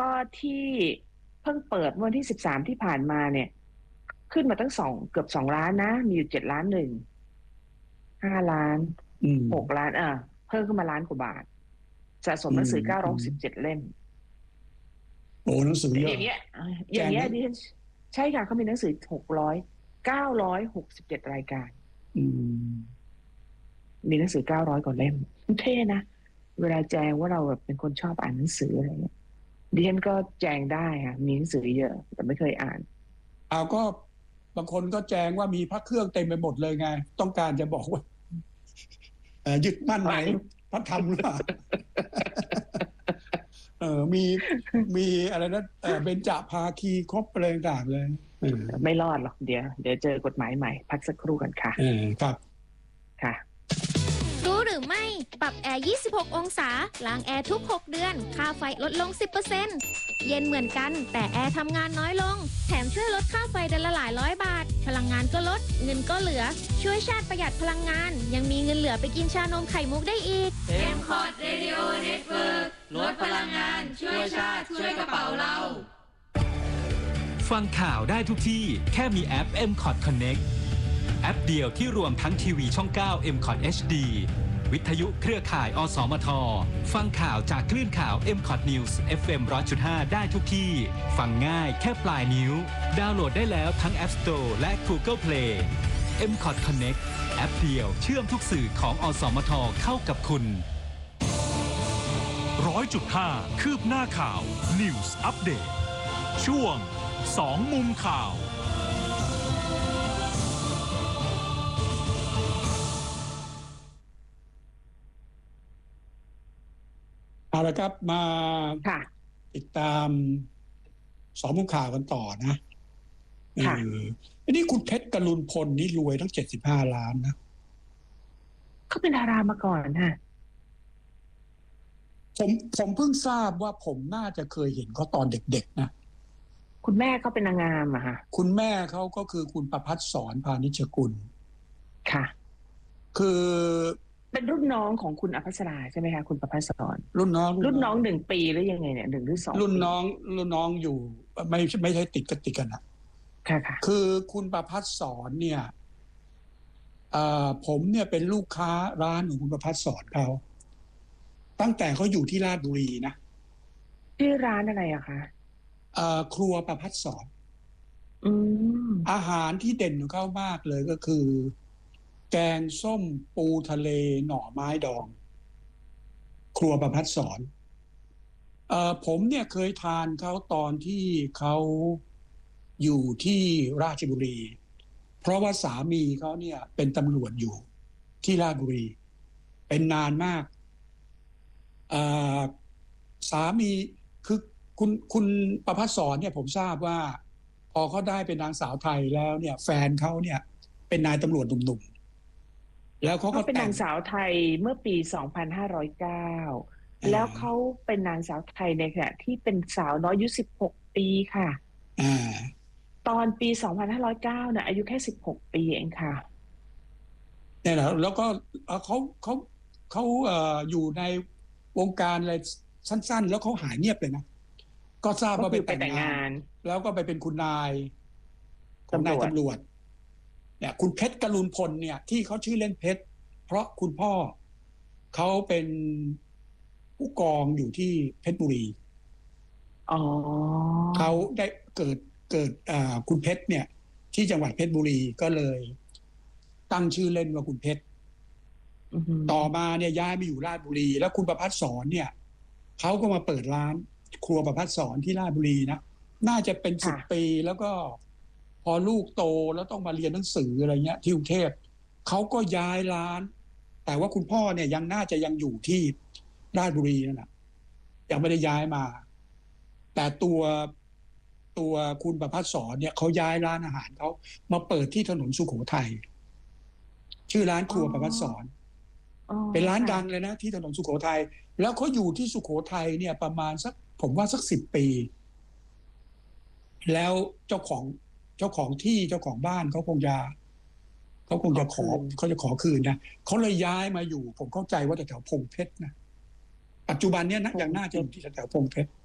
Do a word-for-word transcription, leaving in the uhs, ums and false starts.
ก็ที่เพิ่งเปิดวันที่สิบสามที่ผ่านมาเนี่ยขึ้นมาตั้งสองเกือบสองล้านนะมีอยู่เจ็ดล้านหนึ่งห้าล้านหกล้านอ่ะเพิ่มขึ้นมาล้านกว่าบาทสะสมหนังสือเก้าร้อยสิบเจ็ดเล่มโอ้หนังสือเยอะอย่างเงี้ยอย่างเงี้ยดิฉันใช่ค่ะเขามีหนังสือหกร้อยเก้าร้อยหกสิบเจ็ดรายการมีหนังสือเก้าร้อยกว่าเล่มเท่นะเวลาแจ้งว่าเราแบบเป็นคนชอบอ่านหนังสืออะไรเงี้ยดิฉันก็แจ้งได้ค่ะมีหนังสือเยอะแต่ไม่เคยอ่านเอาก็บางคนก็แจ้งว่ามีพระเครื่องเต็มไปหมดเลยไงต้องการจะบอกว่ายึดมั่นในพระธรรมหรือเปล่าเออมีมีอะไรนะเบญจภาคีครบอะไรต่างๆเลยไม่รอดหรอกเดี๋ยวเดี๋ยวเจอกฎหมายใหม่พักสักครู่กันค่ะเออครับค่ะรู้หรือไม่ปรับแอร์ยี่สิบหกองศาล้างแอร์ทุกหกเดือนค่าไฟลดลง สิบเปอร์เซ็นต์ เย็นเหมือนกันแต่แอร์ทำงานน้อยลงแถมช่วยลดค่าไฟเดือนละหลายร้อยบาทพลังงานก็ลดเงินก็เหลือช่วยชาติประหยัดพลังงานยังมีเงินเหลือไปกินชานมไข่มุกได้อีกเอ็ม คอ ที Radio Network ลดพลังงานช่วยชาติช่วยกระเป๋าเราฟังข่าวได้ทุกที่แค่มีแอป เอ็ม คอ ที Connect แอปเดียวที่รวมทั้งทีวีช่องเก้า เอ็ม คอ ที เอช ดี วิทยุเครือข่ายอสมทฟังข่าวจากคลื่นข่าว เอ็ม คอ ที News เอฟ เอ็ม หนึ่งร้อยจุดห้า ได้ทุกที่ฟังง่ายแค่ปลายนิ้วดาวน์โหลดได้แล้วทั้ง App Store และ Google Play เอ็ม คอ ที Connect แอปเดียวเชื่อมทุกสื่อของอสมทเข้ากับคุณร้อยจุดห้า คืบหน้าข่าว News Update ช่วงสองมุมข่าวเอาละครับมาติดตามสองมุมข่าวกันต่อนะค่ะอันนี้คุณเพชรกรุณพลนี่รวยทั้งเจ็ดสิบห้าล้านนะเขาเป็นดารามาก่อนฮะผมผมเพิ่งทราบว่าผมน่าจะเคยเห็นเขาตอนเด็กๆนะคุณแม่เขาเป็นนางงามอะฮะคุณแม่เขาก็คือคุณประภัสสรพานิชกุลค่ะคือเป็นรุ่นน้องของคุณอภัสราใช่ไหมคะคุณประภัสสรรุ่นน้องรุ่นน้องหนึ่งปีหรือยังไงเนี่ยหนึ่งหรือสองรุ่นน้องรุ่นน้องอยู่ไม่ไม่ใช่ติดกันติดกันนะค่ะค่ะคือคุณประภัสสรเนี่ยผมเนี่ยเป็นลูกค้าร้านของคุณประภัสสรเขาตั้งแต่เขาอยู่ที่ราชบุรีนะชื่อร้านอะไรอะคะครัวประภัสสรอืมอาหารที่เด่นของเขามากเลยก็คือแกงส้มปูทะเลหน่อไม้ดองครัวประภัสสรเอ่อผมเนี่ยเคยทานเขาตอนที่เขาอยู่ที่ราชบุรีเพราะว่าสามีเขาเนี่ยเป็นตำรวจอยู่ที่ราชบุรีเป็นนานมากเอ่อสามีคือคุณคุณประภัสสรเนี่ยผมทราบว่าพอเขาได้เป็นนางสาวไทยแล้วเนี่ยแฟนเขาเนี่ยเป็นนายตำรวจหนุ่มๆแล้วเขาก็เป็นนางสาวไทยเมื่อปีสองพันห้าร้อยเก้าแล้วเขาเป็นนางสาวไทยในขณะที่เป็นสาวน้อยอายุสิบหกปีค่ะอ่าตอนปีสองพันห้าร้อยเก้าเนี่ยอายุแค่สิบหกปีเองค่ะเนี่ยแหละแล้วก็เขาเขาเขาเอ่ออยู่ในวงการอะไรสั้นๆแล้วเขาหายเงียบเลยนะก็ทราบว่าไปแต่งงานแล้วก็ไปเป็นคุณนายของนายตำรวจเนี่ยคุณเพชรกรุณพลเนี่ยที่เขาชื่อเล่นเพชรเพราะคุณพ่อเขาเป็นผู้กองอยู่ที่เพชรบุรีอ๋อเขาได้เกิดเกิดอ่าคุณเพชรเนี่ยที่จังหวัดเพชรบุรีก็เลยตั้งชื่อเล่นว่าคุณเพชรต่อมาเนี่ยย้ายมาอยู่ราชบุรีแล้วคุณประภัสสรเนี่ยเขาก็มาเปิดร้านครัวประภัสสรที่ราชบุรีนะน่าจะเป็นสิบปีแล้วก็พอลูกโตแล้วต้องมาเรียนหนังสืออะไรเงี้ยที่กรุงเทพเขาก็ย้ายร้านแต่ว่าคุณพ่อเนี่ยยังน่าจะยังอยู่ที่ราชบุรีนั่นแหละยังไม่ได้ย้ายมาแต่ตัวตัวคุณประภัสสรเนี่ยเขาย้ายร้านอาหารเขามาเปิดที่ถนนสุโขทัยชื่อร้านครัวประภัสสรเป็นร้านดังเลยนะที่ถนนสุโขทัยแล้วเขาอยู่ที่สุโขทัยเนี่ยประมาณสักผมว่าสักสิบปีแล้วเจ้าของเจ้าของที่เจ้าของบ้านเขาคงจะเขาคงจะขอเขาจะขอคืนนะเขาเลยย้ายมาอยู่ผมเข้าใจว่าแถวพงเพชรนะปัจจุบันเนี้ยนะยังน่าจะอยู่ที่แถวพงเพชร